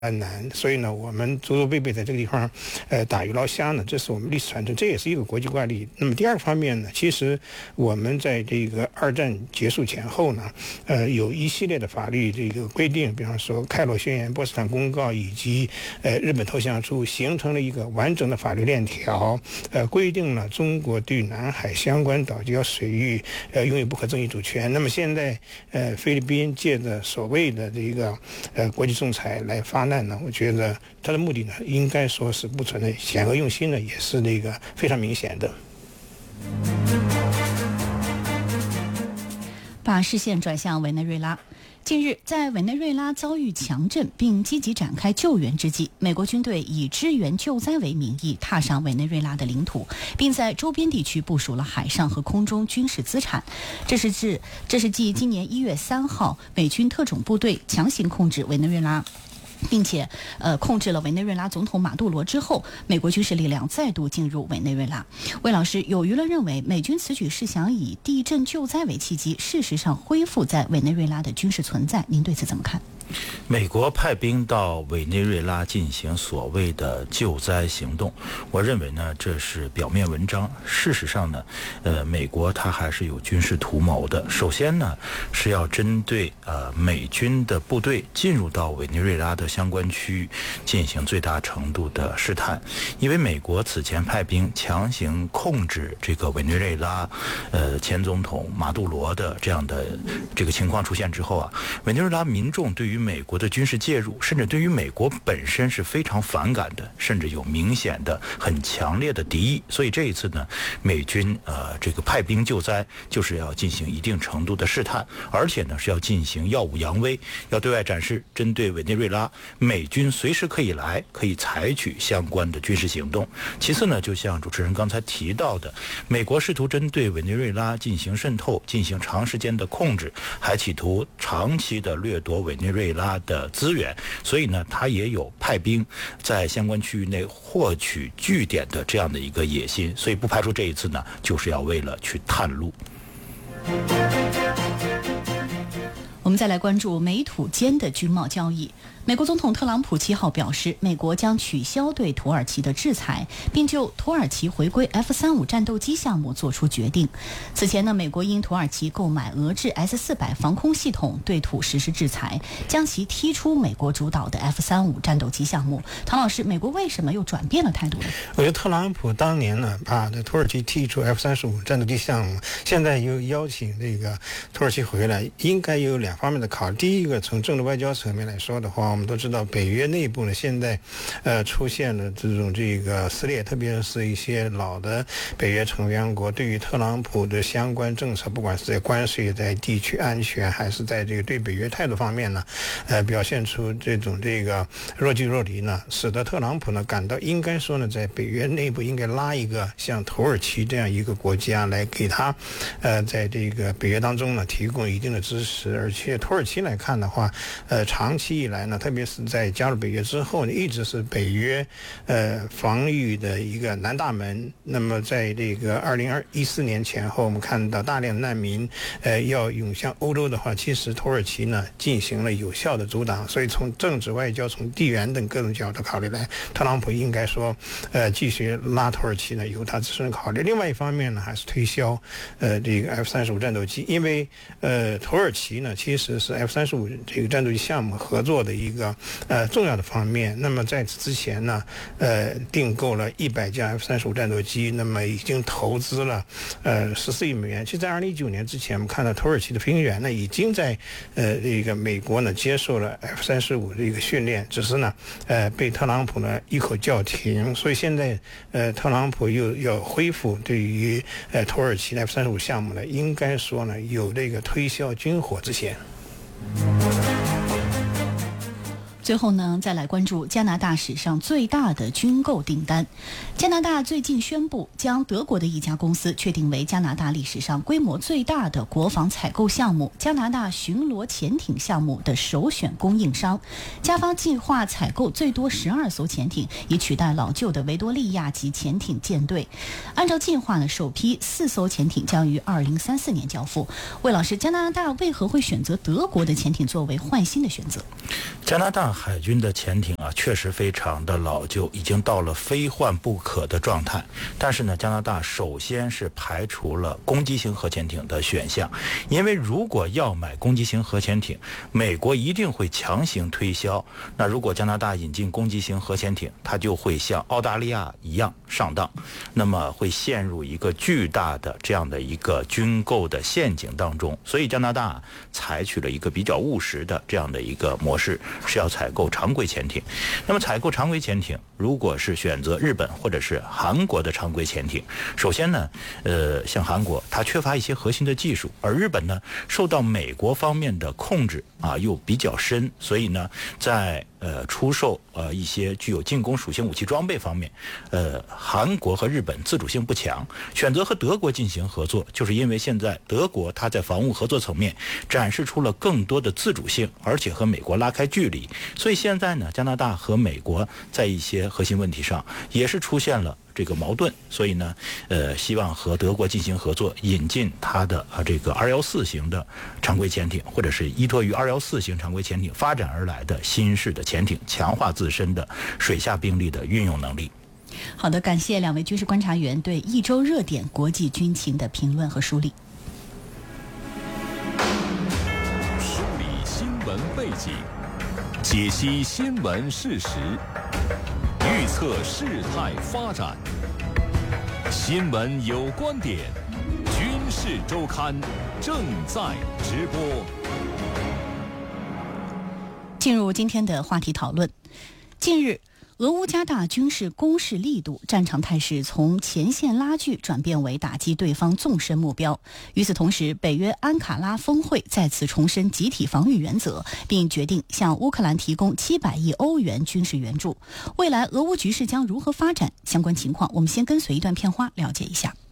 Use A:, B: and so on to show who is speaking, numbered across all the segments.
A: 难，所以呢，我们祖祖辈辈在这个地方，打鱼捞虾呢，这是我们历史传承，这也是一个国际惯例。那么第二个方面呢，其实我们在这个二战结束前后呢，有一系列的法律这个规定，比方说开罗宣言、波茨坦公告以及日本投降书，形成了一个完整的法律链条，规定了中国对南海相关岛礁水域拥有不可争议主权。那么现在菲律宾借着所谓的这个国际仲裁来发难呢，我觉得他的目的呢，应该说是不存在险恶用心呢，也是那个非常明显的。
B: 把视线转向委内瑞拉。近日，在委内瑞拉遭遇强震并积极展开救援之际，美国军队以支援救灾为名义踏上委内瑞拉的领土，并在周边地区部署了海上和空中军事资产。这是继今年1月3号美军特种部队强行控制委内瑞拉，并且控制了委内瑞拉总统马杜罗之后，美国军事力量再度进入委内瑞拉。魏老师，有舆论认为美军此举是想以地震救灾为契机，事实上恢复在委内瑞拉的军事存在，您对此怎么看？
C: 美国派兵到委内瑞拉进行所谓的救灾行动，我认为呢，这是表面文章。事实上呢，美国它还是有军事图谋的。首先呢，是要针对美军的部队进入到委内瑞拉的相关区域进行最大程度的试探，因为美国此前派兵强行控制这个委内瑞拉，前总统马杜罗的这样的这个情况出现之后啊，委内瑞拉民众对于美国的军事介入，甚至对于美国本身是非常反感的，甚至有明显的很强烈的敌意。所以这一次呢，美军这个派兵救灾，就是要进行一定程度的试探，而且呢是要进行耀武扬威，要对外展示针对委内瑞拉，美军随时可以来，可以采取相关的军事行动。其次呢，就像主持人刚才提到的，美国试图针对委内瑞拉进行渗透，进行长时间的控制，还企图长期的掠夺委内瑞拉的资源，所以呢，他也有派兵在相关区域内获取据点的这样的一个野心，所以不排除这一次呢，就是要为了去探路。
B: 我们再来关注美土间的军贸交易。美国总统特朗普7号表示，美国将取消对土耳其的制裁，并就土耳其回归 F-35战斗机项目做出决定。此前呢，美国因土耳其购买俄制 S-400防空系统对土实施制裁，将其踢出美国主导的 F-35战斗机项目。唐老师，美国为什么又转变了态度呢？
A: 我觉得特朗普当年呢，把土耳其踢出 F-35战斗机项目，现在又邀请这个土耳其回来，应该有两方面的考虑。第一个，从政治外交层面来说的话，我们都知道北约内部呢，现在出现了这个撕裂，特别是一些老的北约成员国对于特朗普的相关政策，不管是在关税、在地区安全，还是在这个对北约态度方面呢，表现出这个若即若离呢，使得特朗普呢感到应该说呢，在北约内部应该拉一个像土耳其这样一个国家来给他在这个北约当中呢提供一定的支持。而且土耳其来看的话，长期以来呢，特别是在加入北约之后呢，一直是北约防御的一个南大门。那么在这个2014年前后，我们看到大量难民要涌向欧洲的话，其实土耳其呢进行了有效的阻挡。所以从政治外交、从地缘等各种角度考虑来，特朗普应该说继续拉土耳其呢有他自身的考虑。另外一方面呢，还是推销这个 F-35战斗机，因为土耳其呢其实是 F-35这个战斗机项目合作的一个重要的方面。那么在此之前呢，订购了100架 F-35战斗机，那么已经投资了14亿美元。其实在2019年之前，我们看到土耳其的飞行员呢已经在这个美国呢接受了 F-35的一个训练，只是呢被特朗普呢一口叫停。所以现在特朗普又要恢复对于土耳其的 F-35项目呢，应该说呢有这个推销军火之嫌。
B: 最后呢，再来关注加拿大史上最大的军购订单。加拿大最近宣布将德国的一家公司确定为加拿大历史上规模最大的国防采购项目——加拿大巡逻潜艇项目的首选供应商。加方计划采购最多12艘潜艇，以取代老旧的维多利亚级潜艇舰队。按照计划呢，首批4艘潜艇将于2034年交付。魏老师，加拿大为何会选择德国的潜艇作为换新的选择？
C: 加拿大海军的潜艇啊，确实非常的老旧，已经到了非换不可的状态。但是呢，加拿大首先是排除了攻击型核潜艇的选项，因为如果要买攻击型核潜艇，美国一定会强行推销。那如果加拿大引进攻击型核潜艇，它就会像澳大利亚一样上当，那么会陷入一个巨大的这样的一个军购的陷阱当中。所以加拿大采取了一个比较务实的这样的一个模式，是要采购常规潜艇。那么采购常规潜艇，如果是选择日本或者是韩国的常规潜艇，首先呢，像韩国它缺乏一些核心的技术，而日本呢受到美国方面的控制啊又比较深，所以呢在出售一些具有进攻属性武器装备方面，韩国和日本自主性不强，选择和德国进行合作，就是因为现在德国它在防务合作层面展示出了更多的自主性，而且和美国拉开距离，所以现在呢，加拿大和美国在一些核心问题上也是出现了这个矛盾，所以呢，希望和德国进行合作，引进它的这个214型的常规潜艇，或者是依托于214型常规潜艇发展而来的新式的潜艇，强化自身的水下兵力的运用能力。
B: 好的，感谢两位军事观察员对一周热点国际军情的评论和梳理。
D: 梳理新闻背景，解析新闻事实，预测事态发展。新闻有观点，军事周刊正在直播。
B: 进入今天的话题讨论。近日，俄乌加大军事攻势力度，战场态势从前线拉锯转变为打击对方纵深目标。与此同时，北约安卡拉峰会再次重申集体防御原则，并决定向乌克兰提供700亿欧元军事援助。未来俄乌局势将如何发展？相关情况，我们先跟随一段片花了解一下。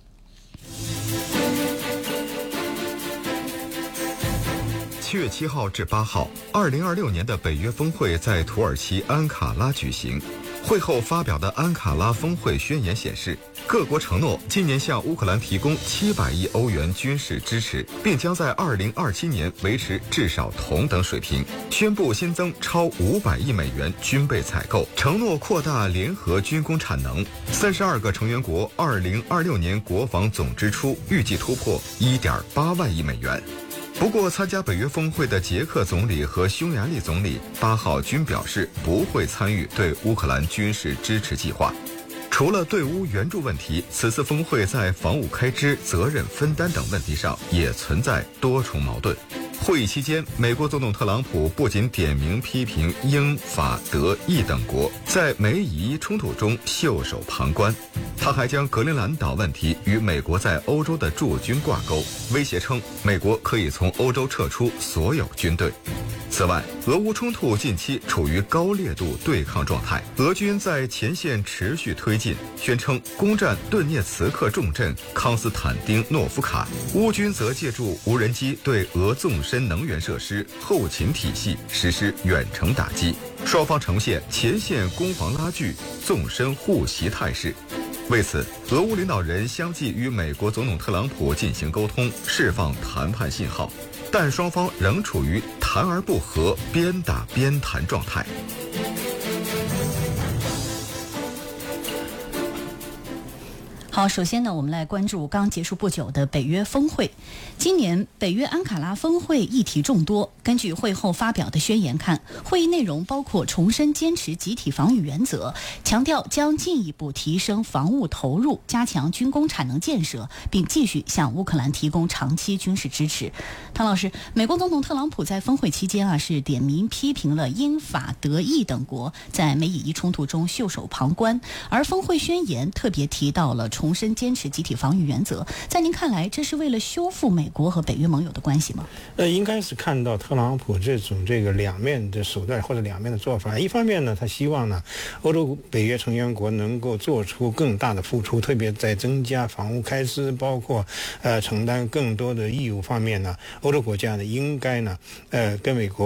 E: 7月7号至8号，2026年的北约峰会在土耳其安卡拉举行。会后发表的安卡拉峰会宣言显示，各国承诺今年向乌克兰提供700亿欧元军事支持，并将在2027年维持至少同等水平。宣布新增超500亿美元军备采购，承诺扩大联合军工产能。32个成员国2026年国防总支出预计突破1.8万亿美元。不过，参加北约峰会的捷克总理和匈牙利总理8号均表示不会参与对乌克兰军事支持计划。除了对乌援助问题，此次峰会在防务开支、责任分担等问题上也存在多重矛盾。会议期间，美国总统特朗普不仅点名批评英、法、德、意等国在美以伊冲突中袖手旁观，他还将格陵兰岛问题与美国在欧洲的驻军挂钩，威胁称美国可以从欧洲撤出所有军队。此外，俄乌冲突近期处于高烈度对抗状态，俄军在前线持续推进，宣称攻占顿涅茨克重镇康斯坦丁诺夫卡，乌军则借助无人机对俄纵深能源设施、后勤体系实施远程打击，双方呈现前线攻防拉锯、纵深互袭态势。为此，俄乌领导人相继与美国总统特朗普进行沟通，释放谈判信号，但双方仍处于谈而不和、边打边谈状态。
B: 好，首先呢，我们来关注刚结束不久的北约峰会。今年北约安卡拉峰会议题众多，根据会后发表的宣言看，会议内容包括重申坚持集体防御原则，强调将进一步提升防务投入，加强军工产能建设，并继续向乌克兰提供长期军事支持。唐老师，美国总统特朗普在峰会期间是点名批评了英、法、德、意等国在美以伊冲突中袖手旁观，而峰会宣言特别提到了重申坚持集体防御原则。在您看来，这是为了修复美国和北约盟友的关系吗？
A: 应该是看到特朗普这种两面的手段或者两面的做法。一方面呢，他希望呢欧洲北约成员国能够做出更大的付出，特别在增加防务开支，包括承担更多的义务方面呢，欧洲国家呢应该呢跟美国呢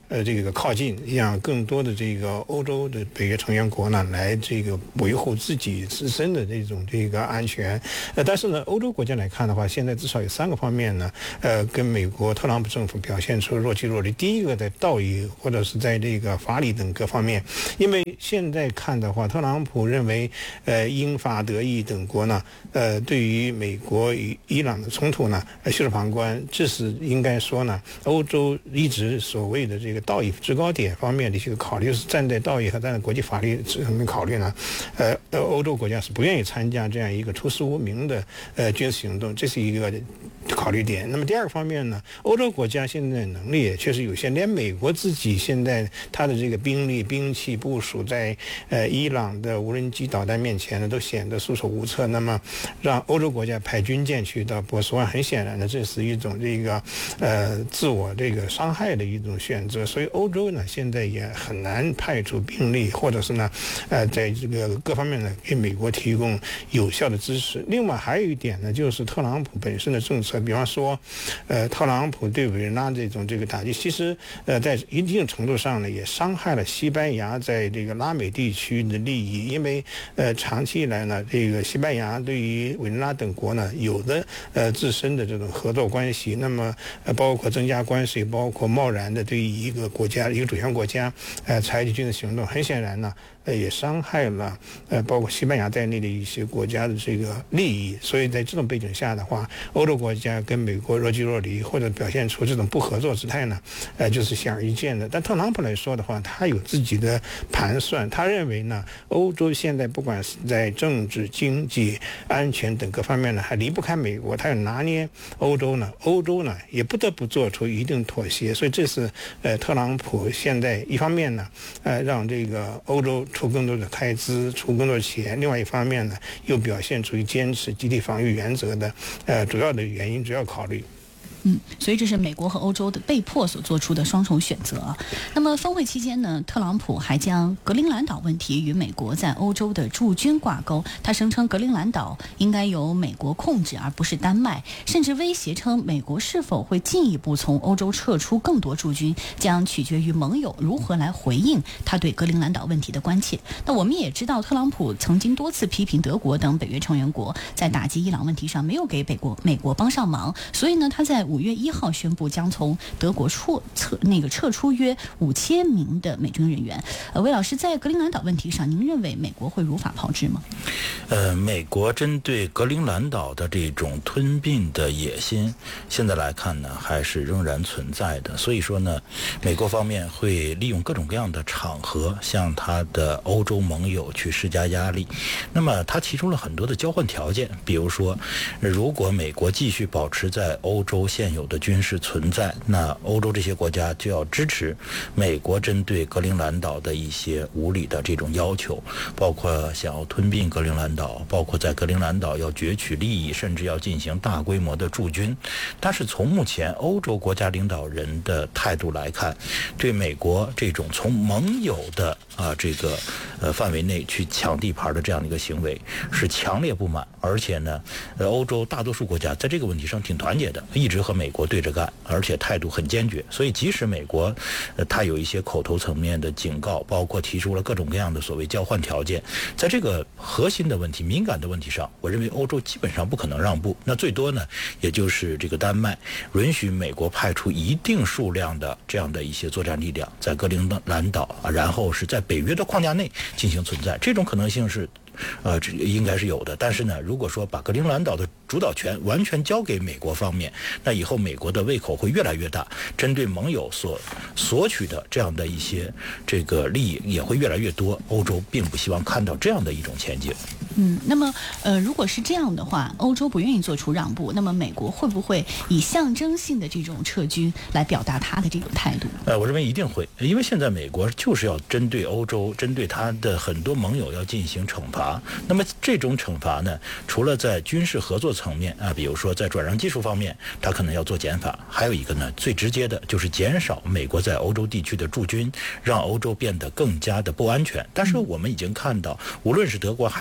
A: 这个靠近，让更多的这个欧洲的北约成员国呢来这个维护自己自身的这个安全。但是呢，欧洲国家来看的话，现在至少有3个方面呢，跟美国特朗普政府表现出若即若离。第一个在道义或者是在这个法理等各方面，因为现在看的话，特朗普认为，英法德意等国呢，对于美国与伊朗的冲突呢，袖手旁观，这是应该说呢，欧洲一直所谓的这个道义制高点方面的一些考虑，是站在道义和站在国际法律上面考虑呢，欧洲国家是不愿意参加这样一个出师无名的军事行动，这是一个考虑点。那么第二个方面呢，欧洲国家现在能力也确实有限，连美国自己现在它的这个兵力兵器部署在伊朗的无人机导弹面前呢，都显得束手无策。那么让欧洲国家派军舰去到波斯湾，很显然呢，这是一种这个自我这个伤害的一种选择。所以欧洲呢，现在也很难派出兵力，或者是呢，在这个各方面呢，给美国提供有效的支持。另外还有一点呢，就是特朗普本身的政策，比方说，特朗普对委内瑞拉这个打击，其实在一定程度上呢，也伤害了西班牙在这个拉美地区的利益，因为长期以来呢，这个西班牙对于委内瑞拉等国呢，有的自身的这种合作关系，那么包括增加关税，包括贸然的对于一个国家一个主权国家采取军事行动，很显然呢，也伤害了包括西班牙在内的一些国家的这个利益。所以在这种背景下的话，欧洲国家跟美国若即若离，或者表现出这种不合作姿态呢，就是显而易见的。但特朗普来说的话，他有自己的盘算，他认为呢，欧洲现在不管是在政治、经济、安全等各方面呢，还离不开美国，他要拿捏欧洲呢也不得不做出一定妥协。所以这是特朗普现在一方面呢，让这个欧洲出更多的开支，出更多的钱；另外一方面呢，又表现出坚持集体防御原则的主要的原因、主要考虑。
B: 所以这是美国和欧洲的被迫所做出的双重选择。那么峰会期间呢，特朗普还将格陵兰岛问题与美国在欧洲的驻军挂钩。他声称格陵兰岛应该由美国控制，而不是丹麦，甚至威胁称美国是否会进一步从欧洲撤出更多驻军，将取决于盟友如何来回应他对格陵兰岛问题的关切。那我们也知道，特朗普曾经多次批评德国等北约成员国在打击伊朗问题上没有给美国帮上忙，所以呢，他在5月1号宣布将从德国撤出约5000名的美军人员。魏老师，在格陵兰岛问题上，您认为美国会如法炮制吗？
C: 美国针对格陵兰岛的这种吞并的野心，现在来看呢，还是仍然存在的。所以说呢，美国方面会利用各种各样的场合向他的欧洲盟友去施加压力。那么他提出了很多的交换条件，比如说，如果美国继续保持在欧洲现有的军事存在，那欧洲这些国家就要支持美国针对格陵兰岛的一些无理的这种要求，包括想要吞并格陵兰岛，包括在格陵兰岛要攫取利益，甚至要进行大规模的驻军。但是从目前欧洲国家领导人的态度来看，对美国这种从盟友的范围内去抢地盘的这样的一个行为是强烈不满，而且呢，欧洲大多数国家在这个问题上挺团结的，一直和美国对着干，而且态度很坚决。所以即使美国他有一些口头层面的警告，包括提出了各种各样的所谓交换条件，在这个核心的问题、敏感的问题上，我认为欧洲基本上不可能让步。那最多呢，也就是这个丹麦允许美国派出一定数量的这样的一些作战力量在格陵兰岛然后是在北约的框架内进行存在，这种可能性是这应该是有的。但是呢，如果说把格陵兰岛的主导权完全交给美国方面，那以后美国的胃口会越来越大，针对盟友所索取的这样的一些这个利益也会越来越多。欧洲并不希望看到这样的一种前景。
B: 那么如果是这样的话，欧洲不愿意做出让步，那么美国会不会以象征性的这种撤军来表达他的这种态度？
C: 我认为一定会，因为现在美国就是要针对欧洲，针对他的很多盟友要进行惩罚。那么这种惩罚呢，除了在军事合作层面比如说在转让技术方面，他可能要做减法，还有一个呢，最直接的就是减少美国在欧洲地区的驻军，让欧洲变得更加的不安全。但是我们已经看到，无论是德国还是法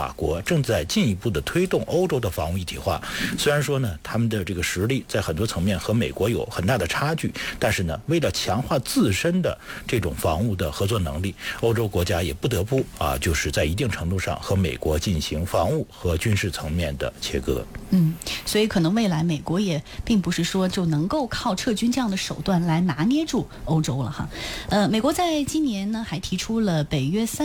C: 法国正在进一步的推动欧洲的防务一体化。虽然说呢，他们的这个实力在很多层面和美国有很大的差距，但是呢，为了强化自身的这种防务的合作能力，欧洲国家也不得不就是在一定程度上和美国进行防务和军事层面的切割。
B: 所以可能未来美国也并不是说就能够靠撤军这样的手段来拿捏住欧洲了哈。美国在今年呢还提出了北约